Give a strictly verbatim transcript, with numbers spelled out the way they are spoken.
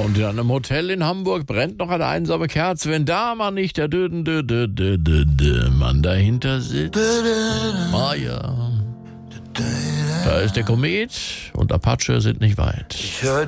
und in einem Hotel in Hamburg brennt noch eine einsame Kerze, wenn da mal nicht der dö, dö, dö, dö, dö, dö Mann dahinter sitzt. Ah ja. Da ist der Komet und Apache sind nicht weit.